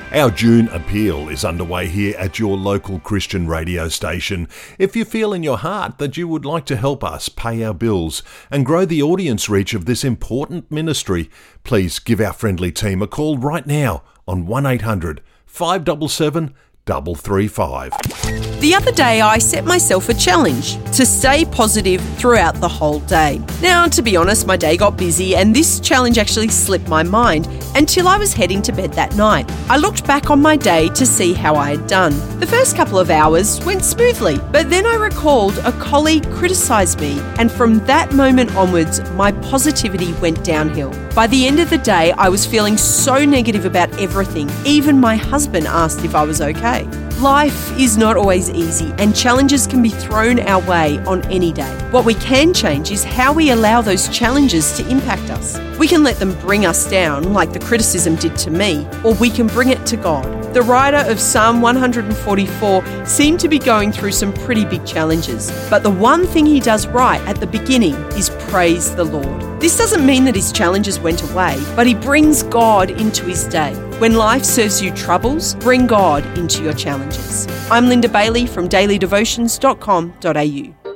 Our June appeal is underway here at your local Christian radio station. If you feel in your heart that you would like to help us pay our bills and grow the audience reach of this important ministry, please give our friendly team a call right now on 1800 577 335. The other day I set myself a challenge to stay positive throughout the whole day. Now, to be honest, my day got busy and this challenge actually slipped my mind until I was heading to bed that night. I looked back on my day to see how I had done. The first couple of hours went smoothly, but then I recalled a colleague criticised me, and from that moment onwards, my positivity went downhill. By the end of the day, I was feeling so negative about everything. Even my husband asked if I was okay. Life is not always easy and challenges can be thrown our way on any day. What we can change is how we allow those challenges to impact us. We can let them bring us down, like the criticism did to me, or we can bring it to God. The writer of Psalm 144 seemed to be going through some pretty big challenges, but the one thing he does right at the beginning is praise the Lord. This doesn't mean that his challenges went away, but he brings God into his day. When life serves you troubles, bring God into your challenges. I'm Linda Bailey from dailydevotions.com.au.